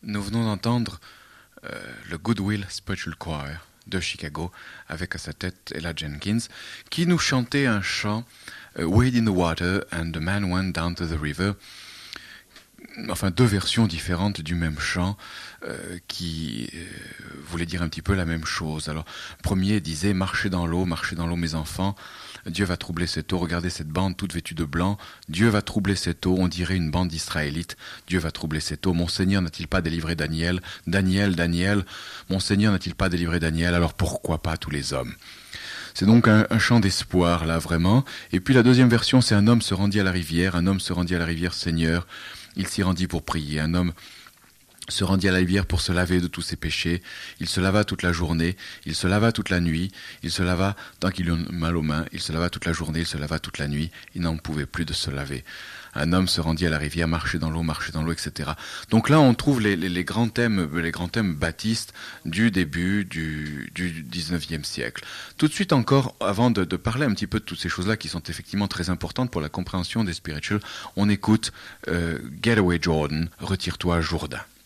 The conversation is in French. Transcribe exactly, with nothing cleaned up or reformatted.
Nous venons d'entendre euh, le Goodwill Spiritual Choir de Chicago, avec à sa tête Ella Jenkins, qui nous chantait un chant uh, Wade in the Water and the Man Went Down to the River. Enfin, deux versions différentes du même chant euh, qui euh, voulaient dire un petit peu la même chose. Alors, premier disait « Marchez dans l'eau, marchez dans l'eau mes enfants, Dieu va troubler cette eau, regardez cette bande toute vêtue de blanc, Dieu va troubler cette eau, on dirait une bande d'Israélites, Dieu va troubler cette eau, mon Seigneur n'a-t-il pas délivré Daniel, Daniel, Daniel, mon Seigneur n'a-t-il pas délivré Daniel, alors pourquoi pas tous les hommes ?» C'est donc un, un chant d'espoir, là, vraiment. Et puis la deuxième version, c'est « Un homme se rendit à la rivière, un homme se rendit à la rivière, Seigneur, il s'y rendit pour prier. Un homme se rendit à la rivière pour se laver de tous ses péchés. Il se lava toute la journée, il se lava toute la nuit, il se lava tant qu'il eut mal aux mains, il se lava toute la journée, il se lava toute la nuit, il n'en pouvait plus de se laver. Un homme se rendit à la rivière, marchait dans l'eau, marchait dans l'eau, et cetera. Donc là, on trouve les, les, les grands thèmes, les grands thèmes baptistes du début du, du dix-neuvième siècle. Tout de suite encore, avant de, de parler un petit peu de toutes ces choses-là qui sont effectivement très importantes pour la compréhension des spirituals, on écoute euh, Get Away Jordan, retire-toi Jourdain.